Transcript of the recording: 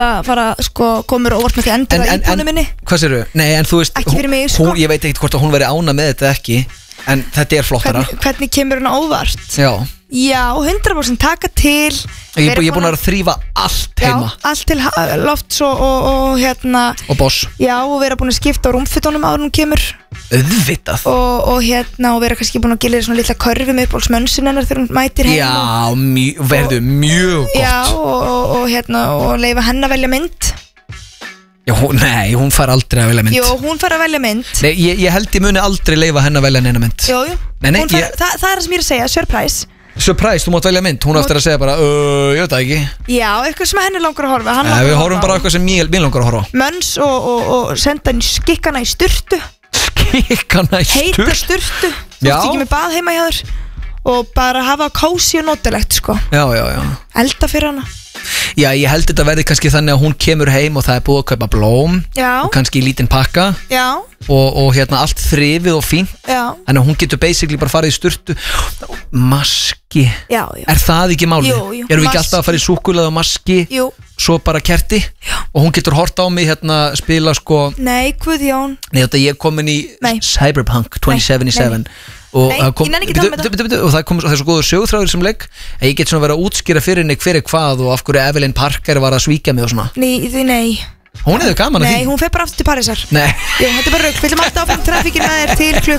að fara sko komur óvart með því endur að íbúinu minni. Hvað sérðu? Nei, en þú veist, ekki fyrir mig, sko. Ég veit ekkert hvort að hún veri ána með þetta ekki, en þetta flottara. Hvernig kemur hún óvart? Já, 100% taka til. Ég er búin að þrífa allt heima. Já, allt til lofts og hérna. Og boss. Já, og vera búin að skipta á rúmfötunum áður hún kemur. Auðvitað. Og hérna, og vera kannski búin að gera svona litla körfi með uppbólsmönsin hennar þegar hún mætir heim. Já, verður mjög gott. Já, og hérna, og leifa henn að velja mynd. Já, nei, hún fær aldrei að velja mynd. Jó, hún fær að velja mynd. Nei, ég held ég muni aldrei leifa henn að velja neina mynd. Jú, nei, það er það sem ég er að segja, surprise. Surprise, þú mátt velja mynd, hún eftir að segja bara ég veit það ekki. Já, eitthvað sem henni langar að horfa. Við horfum bara eitthvað sem mér langar að horfa. Möns og senda henni skikkana í sturtu. Skikkana í sturtu? Heita sturtu. Þú ert ekki með bað heima hjá þér. Og bara hafa kósi og notalegt sko. Já. Elda fyrir hana. Já, ég held þetta verði kannski þannig að hún kemur heim og það er búið að kaupa blóm. Já. Og kannski í lítinn pakka. Já. Og hérna allt þrifið og fínt. Já. Þannig að hún getur basically bara farið í sturtu. Maski. Já. Er það ekki málið? Jú. Erum við ekki alltaf að fara í súkkulaði og maski? Jú. Svo bara kerti? Já. Og hún getur hort á mig hérna spila sko. Nei, Guðjón. Nei, þetta ég komin í Cyberpunk 2077. Nei, ég nenni ekki tala með það. Og það er svo góður sögúþráður sem leik að ég get svona verið að útskýra fyrir henni hver er hvað og af hverju Evelyn Parker var að svíkja mig og svona. Nei. Hún hefur gaman að því. Nei, hún fer bara aftur til Parísar. Nei. Jú, þetta er bara rugl. Við viljum alltaf áfram trafíkina þér til